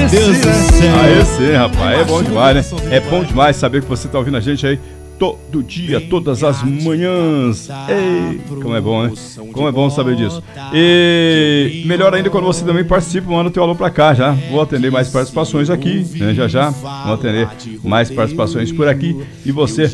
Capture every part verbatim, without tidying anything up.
Meu Deus do céu. Aí sim, rapaz, é bom demais, né? É bom demais saber que você tá ouvindo a gente aí todo dia, todas as manhãs. Ei, como é bom, né? Como é bom saber disso. E melhor ainda quando você também participa, manda teu alô pra cá já. Vou atender mais participações aqui, né? Já já, vou atender mais participações por aqui. E você,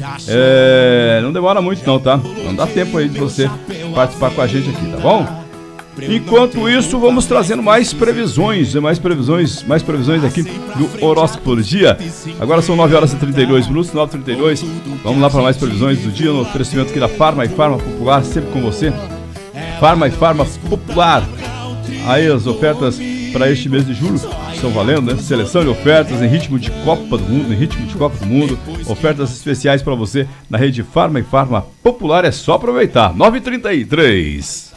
é... não demora muito não, tá? Não dá tempo aí de você participar com a gente aqui, tá bom? Enquanto isso, vamos trazendo mais previsões, mais previsões, mais previsões aqui do horóscopo do dia. Agora são nove horas e trinta e dois minutos, nove e trinta e dois. Vamos lá para mais previsões do dia no oferecimento aqui da Farma e Farma Popular, sempre com você. Farma e Farma Popular. Aí as ofertas para este mês de julho estão valendo, né? Seleção de ofertas em ritmo de Copa do Mundo, em ritmo de Copa do Mundo. Ofertas especiais para você na rede Farma e Farma Popular, é só aproveitar. nove e trinta e três.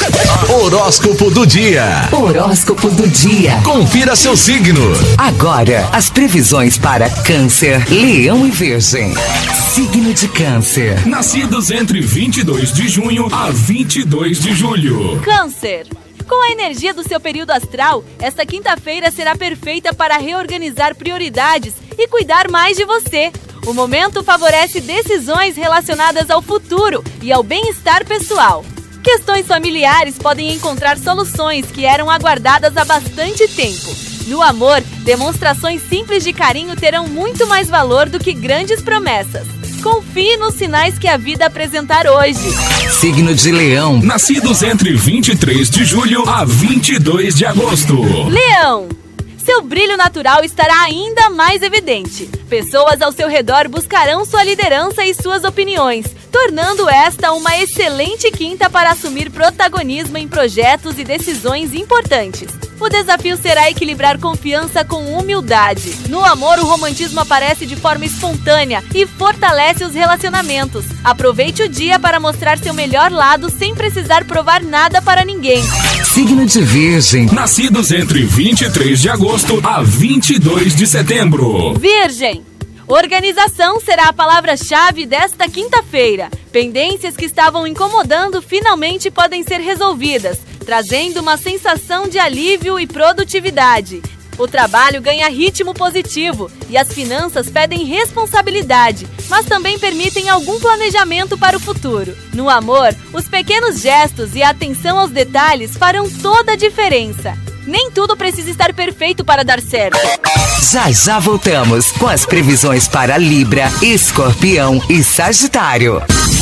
Horóscopo do dia. Horóscopo do dia. Confira seu signo. Agora, as previsões para Câncer, Leão e Virgem. Signo de Câncer. Nascidos entre vinte e dois de junho a vinte e dois de julho. Câncer. Com a energia do seu período astral, esta quinta-feira será perfeita para reorganizar prioridades e cuidar mais de você. O momento favorece decisões relacionadas ao futuro e ao bem-estar pessoal. Questões familiares podem encontrar soluções que eram aguardadas há bastante tempo. No amor, demonstrações simples de carinho terão muito mais valor do que grandes promessas. Confie nos sinais que a vida apresentar hoje. Signo de Leão. Nascidos entre vinte e três de julho a vinte e dois de agosto. Leão. Seu brilho natural estará ainda mais evidente. Pessoas ao seu redor buscarão sua liderança e suas opiniões, tornando esta uma excelente quinta para assumir protagonismo em projetos e decisões importantes. O desafio será equilibrar confiança com humildade. No amor, o romantismo aparece de forma espontânea e fortalece os relacionamentos. Aproveite o dia para mostrar seu melhor lado sem precisar provar nada para ninguém. Signo de Virgem. Nascidos entre vinte e três de agosto a vinte e dois de setembro. Virgem. Organização será a palavra-chave desta quinta-feira. Pendências que estavam incomodando finalmente podem ser resolvidas, trazendo uma sensação de alívio e produtividade. O trabalho ganha ritmo positivo e as finanças pedem responsabilidade, mas também permitem algum planejamento para o futuro. No amor, os pequenos gestos e a atenção aos detalhes farão toda a diferença. Nem tudo precisa estar perfeito para dar certo. Já já voltamos com as previsões para Libra, Escorpião e Sagitário.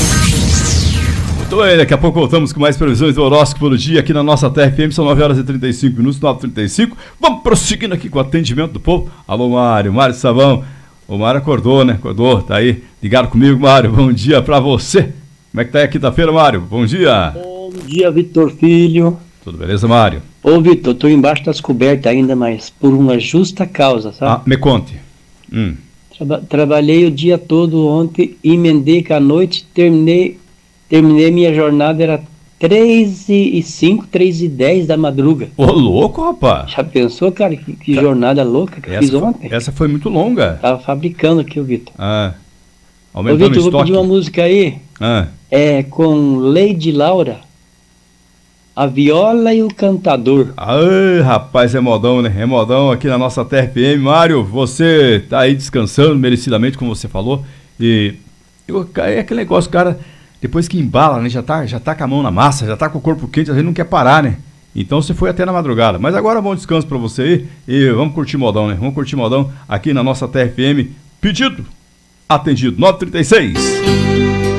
Muito bem, daqui a pouco voltamos com mais previsões do horóscopo do dia aqui na nossa T R F M. São nove horas e trinta e cinco minutos, nove e trinta e cinco. Vamos prosseguindo aqui com o atendimento do povo. Alô, Mário, Mário Savão. O Mário acordou, né? Acordou, tá aí. Ligado comigo, Mário. Bom dia pra você. Como é que tá aí a quinta-feira, Mário? Bom dia. Bom dia, Vitor Filho. Tudo beleza, Mário? Ô, Vitor, tô embaixo das cobertas ainda, mas por uma justa causa, sabe? Ah, me conte. Hum. Traba- trabalhei o dia todo ontem, emendei com a noite, terminei, terminei minha jornada, era três e cinco, três e dez da madruga. Ô, louco, rapaz. Já pensou, cara, que, que jornada louca que eu Essa fiz foi, ontem? essa foi muito longa. Tava fabricando aqui, ô, Vitor. Ah. Ô, Aumentando Vitor, o vou estoque. pedir uma música aí, Ah. é com Lady Laura, a viola e o cantador. Ai, rapaz, é modão, né? É modão aqui na nossa T R F M. Mário, você tá aí descansando merecidamente, como você falou. E eu, é aquele negócio, cara, depois que embala, né? Já tá, já tá com a mão na massa, já tá com o corpo quente, a gente não quer parar, né? Então você foi até na madrugada. Mas agora bom descanso pra você aí. E vamos curtir modão, né? Vamos curtir modão aqui na nossa T R F M. Pedido, atendido, nove e trinta e seis.